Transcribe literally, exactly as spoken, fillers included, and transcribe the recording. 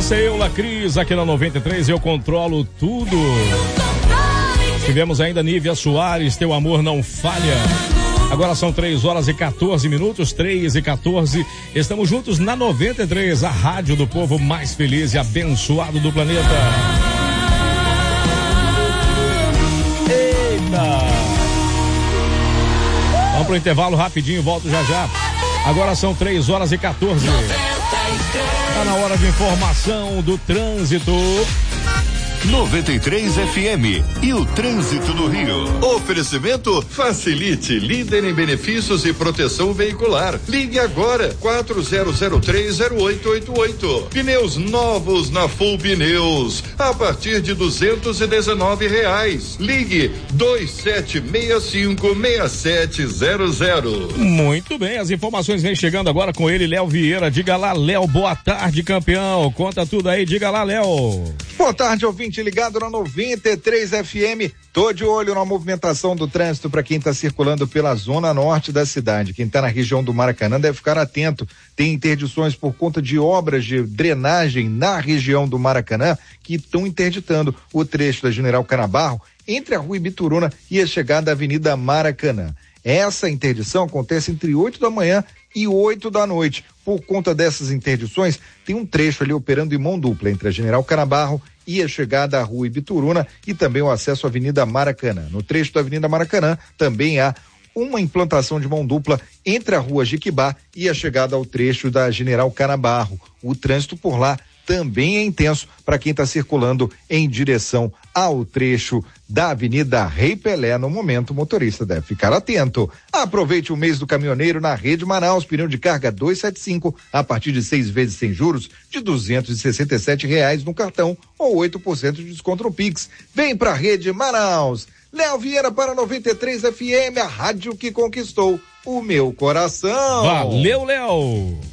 Essa é eu, Lacris, aqui na noventa e três, eu controlo tudo. Tivemos ainda Nívia Soares, teu amor não falha. Agora são três horas e quatorze minutos, três e quatorze. Estamos juntos na noventa e três, a rádio do povo mais feliz e abençoado do planeta. Eita! Vamos pro intervalo rapidinho, volto já já. Agora são três horas e quatorze. Tá na hora de informação do trânsito. noventa e três F M e o trânsito no Rio. Oferecimento Facilite, líder em benefícios e proteção veicular. Ligue agora quatro zero zero três zero oito oito oito. Pneus novos na Full Pneus a partir de duzentos e dezenove reais. Ligue dois sete seis cinco seis sete zero zero. Muito bem, as informações vêm chegando agora com ele, Léo Vieira. Diga lá, Léo, boa tarde, campeão. Conta tudo aí, diga lá, Léo. Boa tarde, ouvinte ligado na noventa e três F M. Tô de olho na movimentação do trânsito para quem está circulando pela zona norte da cidade. Quem está na região do Maracanã deve ficar atento. Tem interdições por conta de obras de drenagem na região do Maracanã que estão interditando o trecho da General Canabarro entre a Rua Ibituruna e a chegada da Avenida Maracanã. Essa interdição acontece entre oito da manhã e oito da noite. Por conta dessas interdições, tem um trecho ali operando em mão dupla entre a General Canabarro e a chegada à Rua Ibituruna e também o acesso à Avenida Maracanã. No trecho da Avenida Maracanã também há uma implantação de mão dupla entre a Rua Jequibá e a chegada ao trecho da General Canabarro. O trânsito por lá também é intenso para quem está circulando em direção ao trecho da Avenida Rei Pelé. No momento, o motorista deve ficar atento. Aproveite o mês do caminhoneiro na Rede Manaus, pneu de carga duzentos e setenta e cinco, a partir de seis vezes sem juros, de duzentos e sessenta e sete reais no cartão ou oito por cento de desconto no Pix. Vem pra Rede Manaus. Léo Vieira para noventa e três F M, a rádio que conquistou o meu coração. Valeu, Léo.